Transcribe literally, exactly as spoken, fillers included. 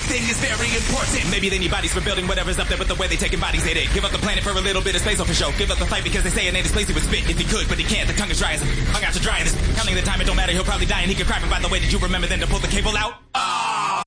thing is very important. Maybe they need bodies for building whatever's up there, but the way they taking bodies, they did. Give up the planet for a little bit of space, oh for sure. Give up the fight because they say it ain't his place, he would spit if he could, but he can't. The tongue is dry as hung out to dry, and it's counting the time, it don't matter, he'll probably die, and he could cry. But by the way, did you remember then to pull the cable out? Uh,